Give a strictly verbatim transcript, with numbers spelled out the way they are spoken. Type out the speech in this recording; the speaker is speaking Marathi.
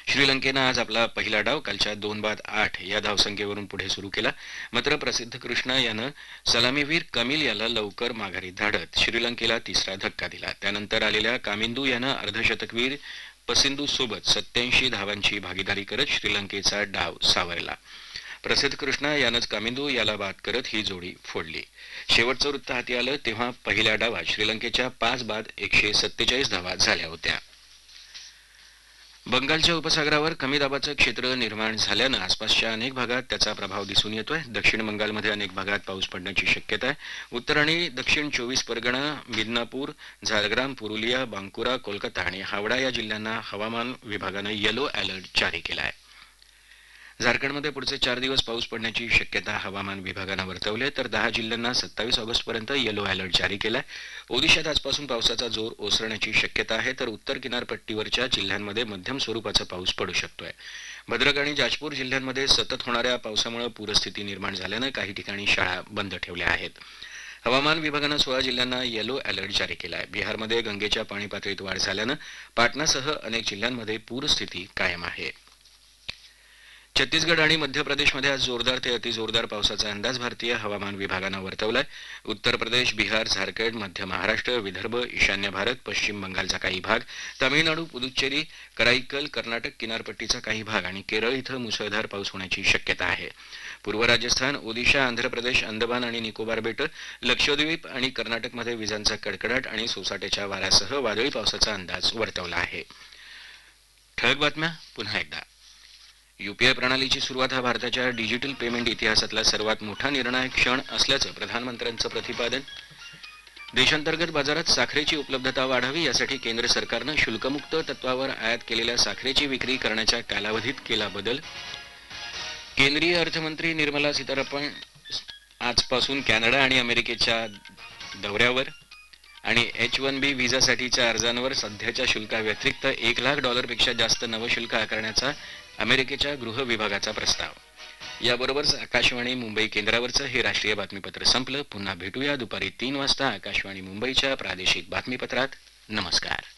श्रीलंकेनं आज आपला पहिला डाव कालच्या दोन बाद आठ या धावसंख्येवरून पुढे सुरू केला. मात्र प्रसिद्ध कृष्णा यानं सलामीवीर कमिल याला लवकर माघारी धाडत श्रीलंकेला तिसरा धक्का दिला. त्यानंतर आलेल्या कामिंदू यानं अर्धशतकवीर पसिंधू सोबत सत्याऐंशी धावांची भागीदारी करत श्रीलंकेचा डाव सावरला. प्रसिद्ध कृष्णा यानंच कामिंदू याला बाद करत ही जोडी फोडली. शेवटचं वृत्त हाती आलं तेव्हा पहिल्या डावात श्रीलंकेच्या पाच बाद एकशे सत्तेचाळीस धावा झाल्या होत्या. बंगालच्या उपसागरावर कमी दाबाचं क्षेत्र निर्माण झाल्यानं आसपासच्या अनेक भागात त्याचा प्रभाव दिसून येतोय. दक्षिण बंगालमध्ये अनेक भागात पाऊस पडण्याची शक्यता आहे. उत्तर आणि दक्षिण चोवीस परगणा, मिदनापूर, झारग्राम, पुरुलिया, बांकुरा, कोलकाता आणि हावडा या जिल्ह्यांना हवामान विभागानं येलो अलर्ट जारी केला आहे. झारखंडमध्ये पुढचे चार दिवस पाऊस पडण्याची शक्यता हवामान विभागानं वर्तवली आहे, तर दहा जिल्ह्यांना सत्तावीस ऑगस्टपर्यंत येलो अलर्ट जारी केला आहे. ओदिशात आजपासून पावसाचा जोर ओसरण्याची शक्यता आहे, तर उत्तर किनारपट्टीवरच्या जिल्ह्यांमध्ये मध्यम स्वरूपाचा पाऊस पडू शकतोय. भद्रक आणि जाजपूर जिल्ह्यांमध्ये सतत होणाऱ्या पावसामुळे पूरस्थिती निर्माण झाल्यानं काही ठिकाणी शाळा बंद ठेवल्या आहेत. हवामान विभागानं सोळा जिल्ह्यांना येलो अलर्ट जारी केला आहे. बिहारमध्ये गंगेच्या पाणी पातळीत वाढ झाल्यानं पाटणासह अनेक जिल्ह्यांमध्ये पूरस्थिती कायम आहे. छत्तीसगड आणि मध्य प्रदेशमध्ये आज जोरदार ते अतिजोरदार पावसाचा अंदाज भारतीय हवामान विभागानं वर्तवलाय. उत्तर प्रदेश, बिहार, झारखंड, मध्य महाराष्ट्र, विदर्भ, ईशान्य भारत, पश्चिम बंगालचा काही भाग, तामिळनाडू, पुदुच्चेरी, कराईकल, कर्नाटक किनारपट्टीचा काही भाग आणि केरळ इथं मुसळधार पाऊस होण्याची शक्यता आहे. पूर्व राजस्थान, ओदिशा, आंध्र प्रदेश, अंदमान आणि निकोबार बेटं, लक्षद्वीप आणि कर्नाटकमध्ये विजांचा कडकडाट आणि सोसाट्याच्या वाऱ्यासह वादळी पावसाचा अंदाज वर्तवला आहे. ठळक बातम्या पुन्हा एकदा. यूपीआय प्रणालीची सुरुवात हा भारताच्या डिजिटल पेमेंट इतिहासातला सर्वात मोठा निर्णायक क्षण असल्याचं प्रधानमंत्र्यांचं प्रतिपादन. देशांतर्गत बाजारात साखरेची उपलब्धता वाढावी यासाठी केंद्र सरकारनं शुल्कमुक्त तत्वावर आयात केलेल्या साखरेची विक्री करण्याच्या कालावधीत केला बदल. केंद्रीय अर्थमंत्री निर्मला सीतारामन आजपासून कॅनडा आणि अमेरिकेच्या दौऱ्यावर. आणि एच वन बी व्हिसासाठीच्या अर्जांवर सध्याच्या शुल्काव्यतिरिक्त एक लाख डॉलरपेक्षा जास्त नवशुल्क आकारण्याचा अमेरिकेच्या गृह विभागाचा प्रस्ताव. याबरोबरच आकाशवाणी मुंबई केंद्रावरचं हे राष्ट्रीय बातमीपत्र संपलं. पुन्हा भेटूया दुपारी तीन वाजता आकाशवाणी मुंबईच्या प्रादेशिक बातमीपत्रात. नमस्कार.